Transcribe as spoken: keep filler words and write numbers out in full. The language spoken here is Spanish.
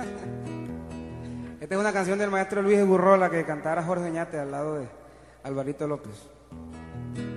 Esta es una canción del maestro Luis Gurrola que cantara Jorge Oñate al lado de Alvarito López.